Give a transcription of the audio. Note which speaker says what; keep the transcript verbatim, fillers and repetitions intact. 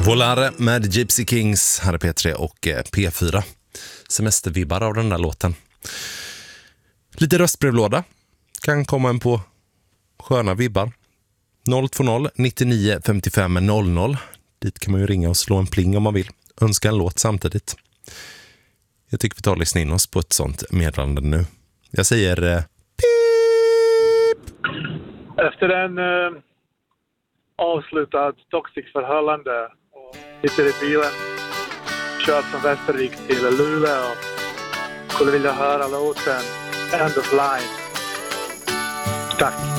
Speaker 1: Volare med Gypsy Kings, här är P tre och P fyra. Semestervibbar av den där låten. Lite röstbrevlåda kan komma en på sköna vibbar. noll två noll nittionio femtiofem noll noll. Dit kan man ju ringa och slå en pling om man vill. Önska en låt samtidigt. Jag tycker vi tar och lyssna in oss på ett sånt meddelande nu. Jag säger eh, pip!
Speaker 2: Efter en eh, avslutad toxic förhållande och sitter i bilen, kört från Västervik till Luleå och skulle vilja höra låten End of Line. Tack!